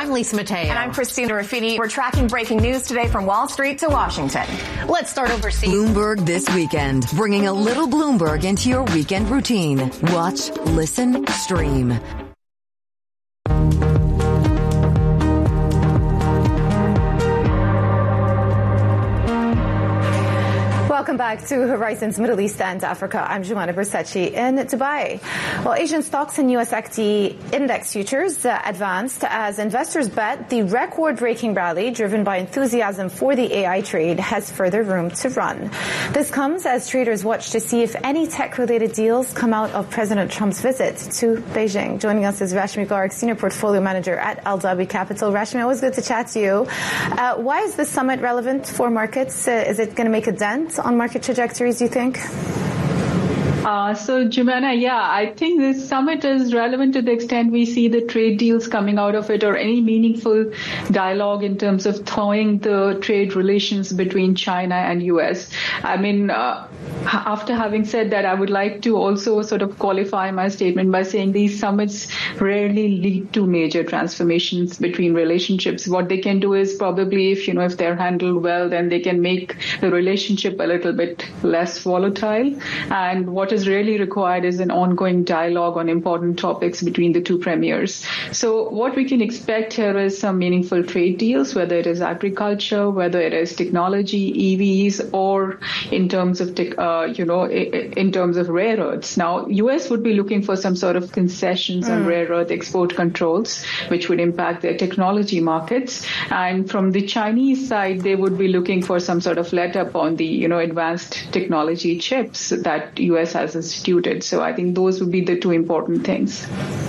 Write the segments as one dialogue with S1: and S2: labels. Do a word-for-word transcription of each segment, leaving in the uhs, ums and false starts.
S1: I'm Lisa Mateo.
S2: And I'm Christina Ruffini. We're tracking breaking news today from Wall Street to Washington.
S1: Let's start overseas.
S3: Bloomberg This Weekend, bringing a little Bloomberg into your weekend routine. Watch, listen, stream.
S4: Welcome back to Horizons Middle East and Africa. I'm Jumana Bersachi in Dubai. Well, Asian stocks and U S equity index futures uh, advanced as investors bet the record-breaking rally driven by enthusiasm for the A I trade has further room to run. This comes as traders watch to see if any tech-related deals come out of President Trump's visit to Beijing. Joining us is Rashmi Garg, Senior Portfolio Manager at Al Dhabi Capital. Rashmi, always good to chat to you. Uh, why is this summit relevant for markets? Uh, is it going to make a dent on market trajectories, do you think?
S5: Uh, so, Jumana, yeah, I think this summit is relevant to the extent we see the trade deals coming out of it or any meaningful dialogue in terms of thawing the trade relations between China and U S. I mean, uh, after having said that, I would like to also sort of qualify my statement by saying these summits rarely lead to major transformations between relationships. What they can do is probably, if, you know, if they're handled well, then they can make the relationship a little bit less volatile. And what is really required is an ongoing dialogue on important topics between the two premiers. So what we can expect here is some meaningful trade deals, whether it is agriculture, whether it is technology, E Vs, or in terms of, te- uh, you know, in terms of rare earths. Now, U S would be looking for some sort of concessions mm. on rare earth export controls, which would impact their technology markets. And from the Chinese side, they would be looking for some sort of let up on the, you know, advanced technology chips that U S has instituted. So I think those would be the two important things.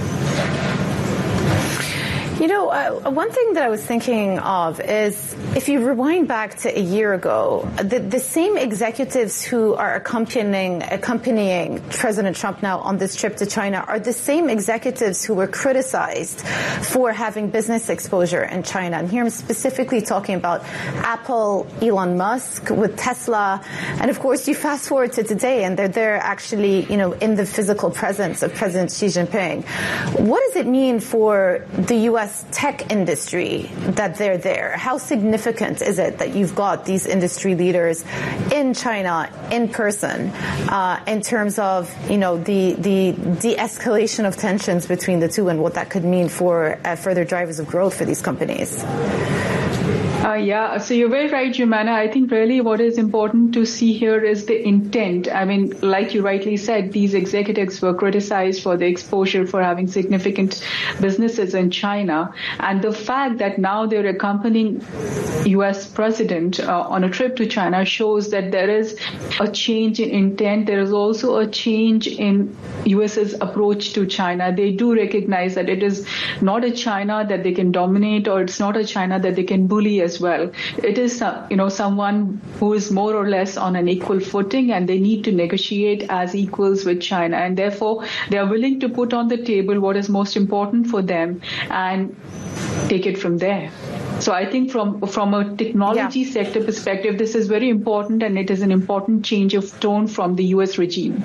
S4: You know, uh, one thing that I was thinking of is if you rewind back to a year ago, the, the same executives who are accompanying accompanying President Trump now on this trip to China are the same executives who were criticized for having business exposure in China. And here I'm specifically talking about Apple, Elon Musk with Tesla. And of course, you fast forward to today and they're there actually, you know, in the physical presence of President Xi Jinping. What does it mean for the U S tech industry that they're there? How significant is it that you've got these industry leaders in China in person uh, in terms of, you know, the the de-escalation of tensions between the two and what that could mean for uh, further drivers of growth for these companies?
S5: Uh, yeah, so you're very right, Jumana. I think really what is important to see here is the intent. I mean, like you rightly said, these executives were criticized for the exposure for having significant businesses in China. And the fact that now they're accompanying U S president uh, on a trip to China shows that there is a change in intent. There is also a change in US's approach to China. They do recognize that it is not a China that they can dominate, or it's not a China that they can bully as well. It is, uh, you know, someone who is more or less on an equal footing, and they need to negotiate as equals with China. And therefore, they are willing to put on the table what is most important for them and take it from there. So I think from from a technology yeah. sector perspective, this is very important, and it is an important change of tone from the U S regime.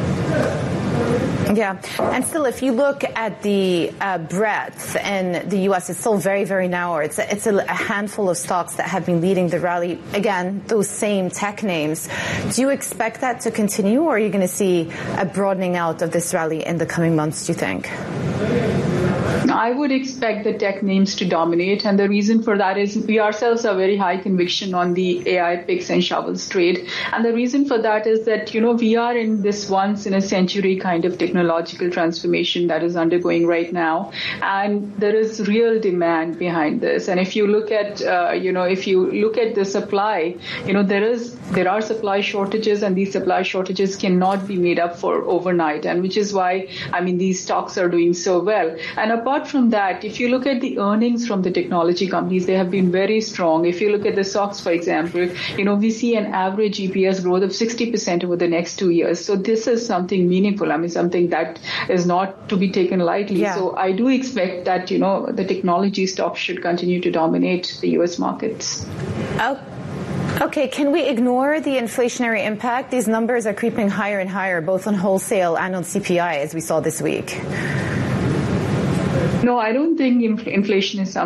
S4: Yeah. And still, if you look at the uh, breadth in the U S, it's still very, very narrow. It's a, it's a, a handful of stocks that have been leading the rally. Again, those same tech names. Do you expect that to continue, or are you going to see a broadening out of this rally in the coming months, do you think?
S5: I would expect the tech names to dominate, and the reason for that is we ourselves are very high conviction on the A I picks and shovels trade. And the reason for that is that, you know, we are in this once in a century kind of technological transformation that is undergoing right now. And there is real demand behind this. And if you look at, uh, you know, if you look at the supply, you know, there is, there are supply shortages, and these supply shortages cannot be made up for overnight. And which is why, I mean, these stocks are doing so well. And apart from that, if you look at the earnings from the technology companies, they have been very strong. If you look at the stocks, for example, you know, we see an average E P S growth of sixty percent over the next two years. So this is something meaningful. I mean, something that is not to be taken lightly. Yeah. So I do expect that, you know, the technology stocks should continue to dominate the U S markets.
S4: Oh. Okay, can we ignore the inflationary impact? These numbers are creeping higher and higher, both on wholesale and on C P I, as we saw this week.
S5: No, I don't think inflation is something